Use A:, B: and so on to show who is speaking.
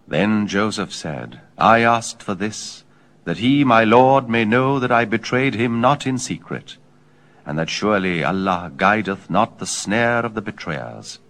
A: Then Joseph said, I asked for this, that he, my Lord, may know that I betrayed him not in secret, and that surely Allah guideth not the snare of the betrayers.